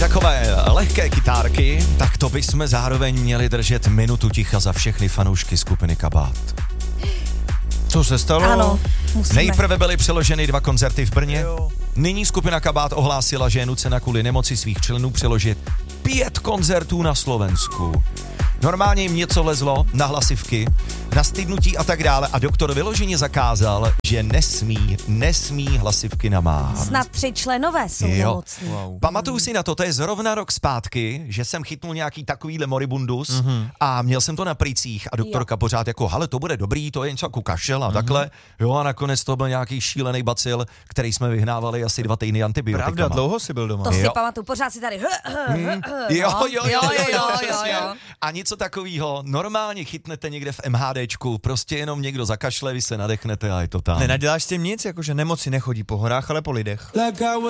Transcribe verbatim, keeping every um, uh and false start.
Takové lehké kytárky, tak to bychom zároveň měli držet minutu ticha za všechny fanoušky skupiny Kabát. Co se stalo? Ano, musíme. Nejprve byly přeloženy dva koncerty v Brně. Nyní skupina Kabát ohlásila, že je nucena kvůli nemoci svých členů přeložit pět koncertů na Slovensku. Normálně jim něco lezlo na hlasivky, na stydnutí a tak dále a doktor vyloženě zakázal, že nesmí, nesmí hlasivky namáhat. Snad tři členové jsou nemocní. Wow. Pamatuju si na to, to je zrovna rok zpátky, že jsem chytnul nějaký takovýhle moribundus mm-hmm. a měl jsem to na pricích a doktorka jo. pořád jako, hele, to bude dobrý, to je něco jako kašel a mm-hmm. takhle. Jo a nakonec to byl nějaký šílený bacil, který jsme vyhnávali asi dva týdny antibiotikama. Pravda, dlouho jsi byl doma. To si Jo. pamatuju, pořád si tady... Hmm. Jo, jo, jo, jo, jo, jo, jo, jo. A něco takového, normálně chytnete někde v MHDčku, prostě jenom někdo zakašle, vy se nadechnete a je to tam. Nenaděláš s tím nic, jakože nemoci nechodí po horách, ale po lidech.